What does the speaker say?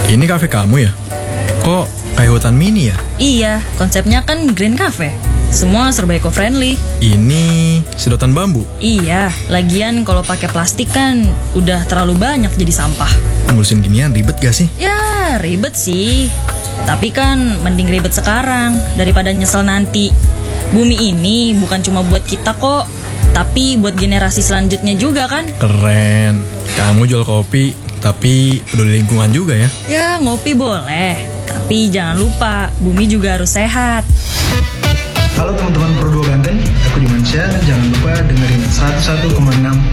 Ini kafe kamu ya? Kok kayak hutan mini ya? Iya, konsepnya kan Green Cafe. Semua serba eco-friendly. Ini sedotan bambu. Iya, lagian kalau pakai plastik kan udah terlalu banyak jadi sampah. Ngurusin ginian ribet gak sih? Ya, ribet sih. Tapi kan mending ribet sekarang daripada nyesel nanti. Bumi ini bukan cuma buat kita kok, tapi buat generasi selanjutnya juga kan. Keren. Kamu jual kopi, tapi peduli lingkungan juga ya? Ya, ngopi boleh. Tapi jangan lupa, bumi juga harus sehat. Halo teman-teman Pro 2 Banten, aku Dimansyah. Jangan lupa dengerin 101,6